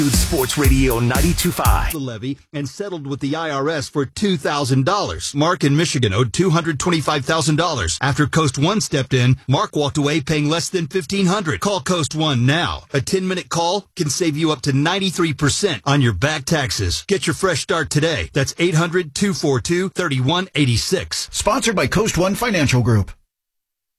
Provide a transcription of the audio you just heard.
Sports Radio 92.5. The levy and settled with the IRS for $2,000. Mark in Michigan owed $225,000. After Coast One stepped in, Mark walked away paying less than $1,500. Call Coast One now. A 10-minute call can save you up to 93% on your back taxes. Get your fresh start today. That's 800-242-3186. Sponsored by Coast One Financial Group.